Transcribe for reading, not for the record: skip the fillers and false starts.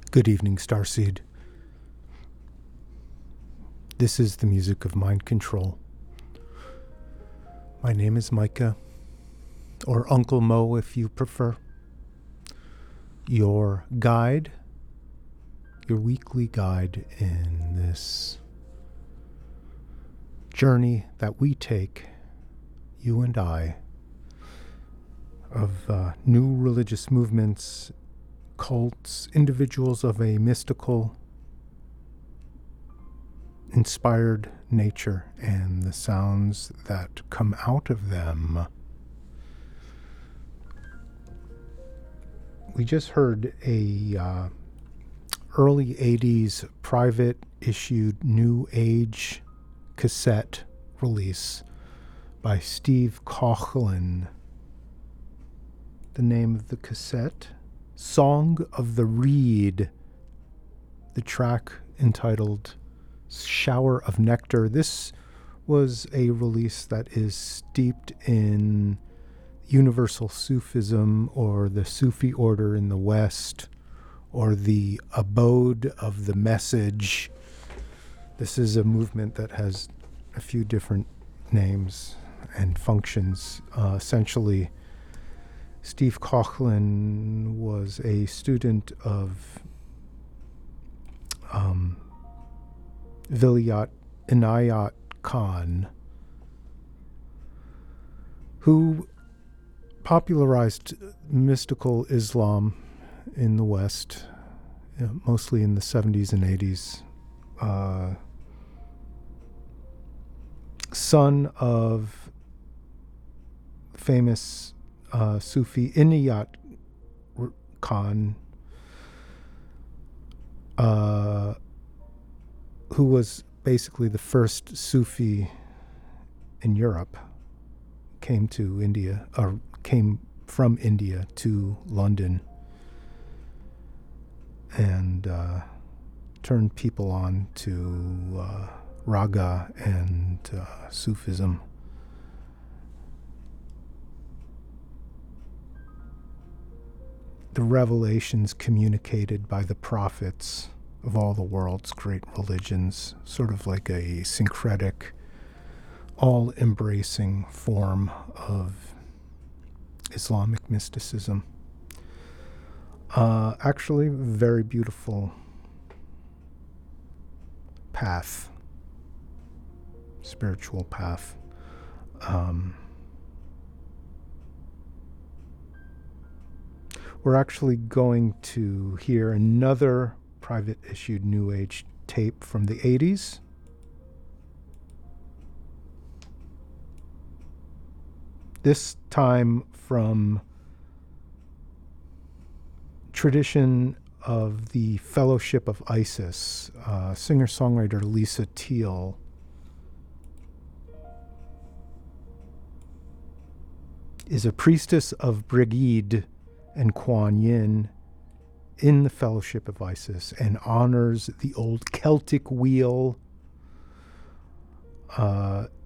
Good evening, Starseed. This is the music of mind control. My name is Micah, or Uncle Mo if you prefer. Your guide, your weekly guide in this journey that we take, you and I, of new religious movements, cults, individuals of a mystical, inspired nature, and the sounds that come out of them. We just heard a early 80s private issued New Age cassette release by Steve Coughlin. The name of the cassette, Song of the Reed. The track entitled Shower of Nectar. This was a release that is steeped in universal Sufism, or the Sufi order in the West, or the abode of the message. This is a movement that has a few different names and functions. Essentially, Steve Coughlin was a student of Vilayat Inayat Khan, who popularized mystical Islam in the West, mostly in the 70s and 80s. Son of famous Sufi Inayat Khan, who was basically the first Sufi in Europe, came from India to London and turned people on to Raga and Sufism. The revelations communicated by the prophets of all the world's great religions, sort of like a syncretic, all-embracing form of Islamic mysticism. Actually, very beautiful path, spiritual path. We're actually going to hear another private issued New Age tape from the 80s. This time from tradition of the Fellowship of Isis, singer-songwriter Lisa Teal is a priestess of Brigid and Kuan Yin in the Fellowship of Isis, and honors the old Celtic wheel